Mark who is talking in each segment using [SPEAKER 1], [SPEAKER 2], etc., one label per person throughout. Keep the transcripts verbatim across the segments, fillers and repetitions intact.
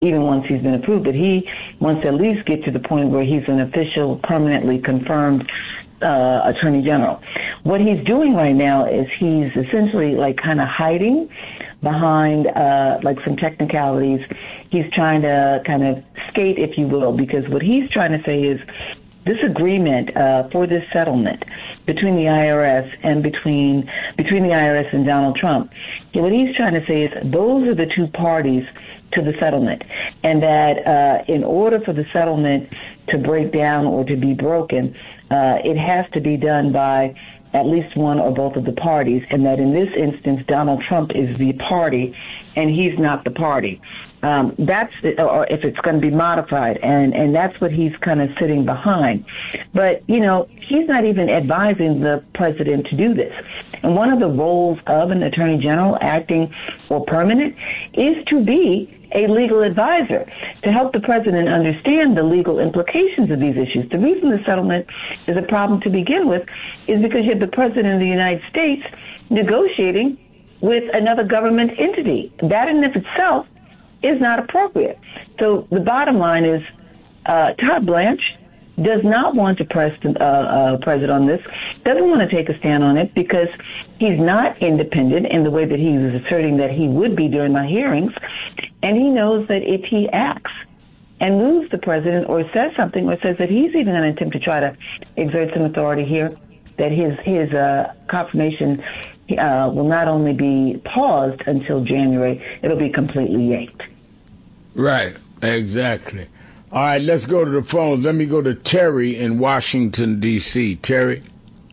[SPEAKER 1] even once he's been approved, but he wants to at least get to the point where he's an official, permanently confirmed uh, attorney general. What he's doing right now is he's essentially like kind of hiding behind uh, like some technicalities. He's trying to kind of skate, if you will, because what he's trying to say is this agreement uh, for this settlement between the I R S and between between the I R S and Donald Trump, what he's trying to say is those are the two parties to the settlement, and that uh, in order for the settlement to break down or to be broken, uh, it has to be done by at least one or both of the parties, and that in this instance, Donald Trump is the party, and he's not the party. Um, that's, or if it's going to be modified, and, and that's what he's kind of sitting behind. But, you know, he's not even advising the president to do this. And one of the roles of an attorney general, acting or permanent, is to be a legal advisor to help the president understand the legal implications of these issues. The reason the settlement is a problem to begin with is because you have the president of the United States negotiating with another government entity. That in and of itself is not appropriate. So the bottom line is uh, Todd Blanche does not want to press the uh, uh, president on this, doesn't want to take a stand on it because he's not independent in the way that he was asserting that he would be during my hearings. And he knows that if he acts and moves the president or says something or says that he's even going to attempt to try to exert some authority here, that his, his uh, confirmation uh, will not only be paused until January, it'll be completely yanked.
[SPEAKER 2] Right, exactly. All right, let's go to the phone. Let me go to Terry in Washington, D C Terry.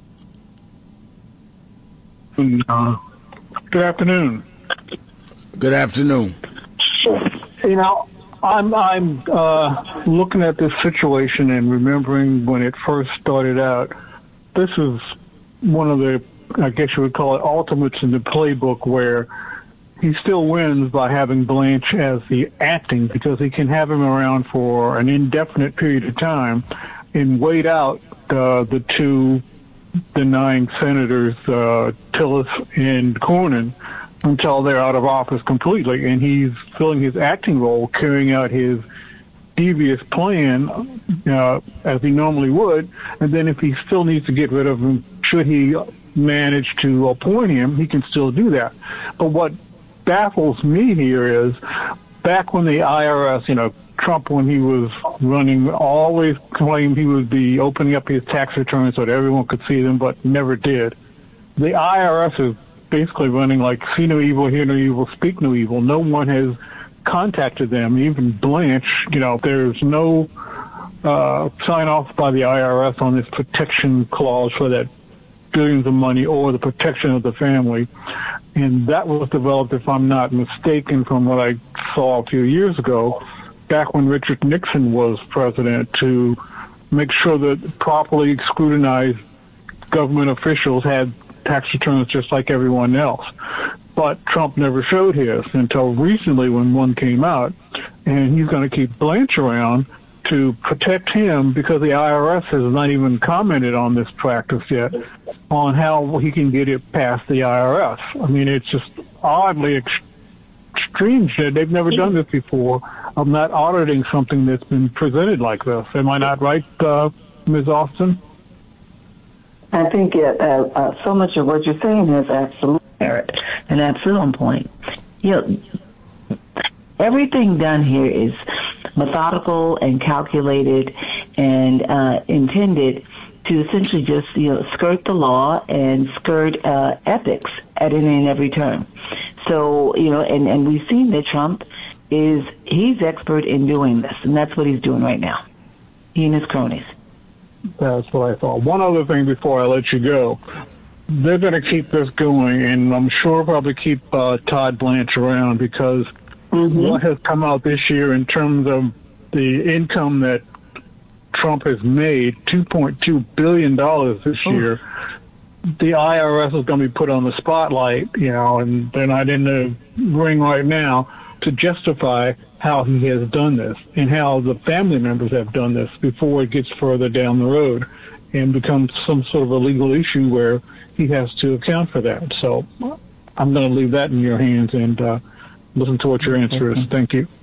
[SPEAKER 3] Uh, good afternoon.
[SPEAKER 2] Good afternoon.
[SPEAKER 3] You know, I'm I'm uh, looking at this situation and remembering when it first started out. This is one of the, I guess you would call it, ultimates in the playbook where he still wins by having Blanche as the acting, because he can have him around for an indefinite period of time and wait out uh, the two denying senators, uh, Tillis and Cornyn, until they're out of office completely. And he's filling his acting role, carrying out his devious plan uh, as he normally would. And then if he still needs to get rid of him, should he manage to appoint him, he can still do that. But what baffles me here is back when the I R S, you know, Trump, when he was running, always claimed he would be opening up his tax returns so that everyone could see them, but never did. The I R S is basically running like see no evil, hear no evil, speak no evil. No one has contacted them. Even Blanche, you know, there's no uh, sign off by the I R S on this protection clause for that billions of money or the protection of the family. And that was developed, if I'm not mistaken, from what I saw a few years ago, back when Richard Nixon was president, to make sure that properly scrutinized government officials had tax returns just like everyone else. But Trump never showed his until recently when one came out, and he's going to keep Blanche around to protect him because the I R S has not even commented on this practice yet, on how he can get it past the I R S. I mean, it's just oddly ex- extreme shit. They've never done this before. I'm not auditing something that's been presented like this. Am I not right, uh, Miz Austin?
[SPEAKER 1] I think uh, uh, so much of what you're saying has absolute merit and absolute on point. You know, everything done here is methodical and calculated and uh, intended to essentially just, you know, skirt the law and skirt uh, ethics at any and every turn. So, you know, and, and we've seen that Trump is, he's expert in doing this, and that's what he's doing right now. He and his cronies.
[SPEAKER 3] That's what I thought. One other thing before I let you go. They're going to keep this going, and I'm sure probably keep uh, Todd Blanche around because mm-hmm. what has come out this year in terms of the income that Trump has made, two point two billion dollars this oh. year, the I R S is going to be put on the spotlight, you know, and they're not in the ring right now to justify how he has done this and how the family members have done this before it gets further down the road and becomes some sort of a legal issue where he has to account for that. So I'm going to leave that in your hands and uh, listen to what your answer is. Thank you.